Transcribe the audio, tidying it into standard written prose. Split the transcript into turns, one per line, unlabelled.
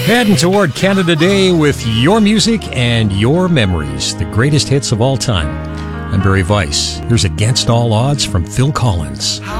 Heading toward Canada Day with your music and your memories, the greatest hits of all time. I'm Barry Weiss. Here's Against All Odds from Phil Collins.